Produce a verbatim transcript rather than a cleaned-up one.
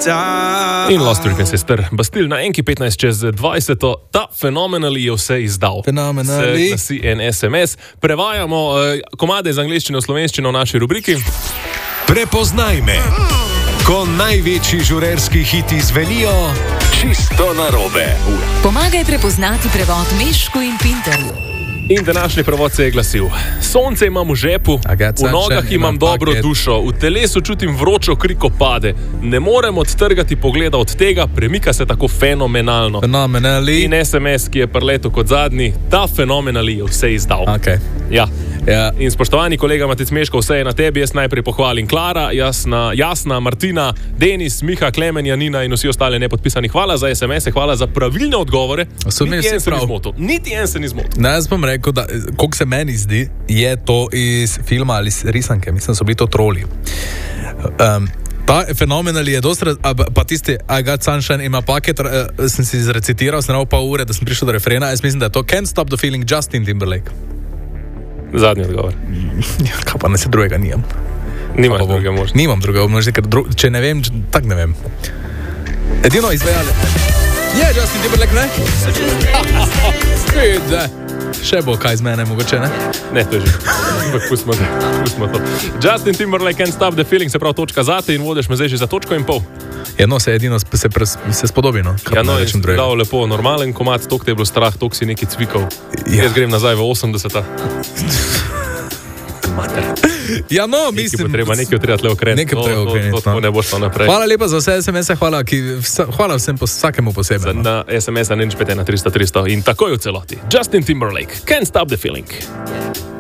In Lost Frequency Sister, Bastille na enki petnajst čez dvajset, ta Phenomenally je vse izdal. Phenomenally. Se glasi en es em es. Prevajamo uh, komade iz angleščine v slovenščino v naši rubriki. Prepoznaj me. Ko največji žurerski hiti zvenijo čisto narobe. Pomagaj prepoznati prevod Mešku in Pinterju. In današnji prevod se je glasil: sonce imam v žepu, v nogah imam dobro dušo, v telesu čutim vročo kri, ko pade. Ne morem odtrgati pogleda od tega, premika se tako fenomenalno. Phenomenally. In es em es, ki je preletel kot zadnji, ta Phenomenally je vse izdal. Okay. Ja. Ja. In spoštovani kolega Matic Meško, vse je na tebi, jaz najprej pohvalim Klara, Jasna, Jasna, Martina, Denis, Miha, Klemen, Janina in vsi ostali nepodpisani. Hvala za es em es, hvala za pravilne odgovore. Niti en se ni zmotil. Niti en se ni zmotil. Ne, jaz bom rekel, da koliko se meni zdi, je to iz filma ali iz risanke, mislim, so bili to troli. Um, Ta Phenomenally je dosti, pa tisti I got sunshine in my pocket, uh, sem si izrecitiral, sem rao pol ure, da sem prišel do refrena, jaz mislim, da je to Can't Stop the Feeling, Justin Timberlake. Zadnji odgovor. Ja, kaj pa ne se drugega nimam. Nimaš drugega možnosti. Nimam drugega možnosti, ker dru, če ne vem, tak ne vem. Edino izvajali. Je Justin Timberlake, ne? Vidi, še bo kaj z mene, mogoče, ne? Ne, to je že. Ampak pustimo, pustimo to. Justin Timberlake, Can't Stop the Feeling, se pravi točka zate in vodiš me zdaj že za točko in pol. Ja, no, se edino se, pres, se spodobi, no. Ja, no, je dal lepo, normalen komad, tok te je bilo strah, tok si neki cvikal. Ja. Jaz grem nazaj v osemdeseta. Ja, no, mislim... Nekaj treba, nekaj treba tle okreniti. Nekaj treba okreniti, to, to, to, to ne boš to naprej. Hvala lepa za vse es em es-e, hvala, ki, hvala vsem, vsakemu posebej. Na es em es-a nič pet ena tristo tristo in takoj v celoti. Justin Timberlake, Can't Stop the Feeling.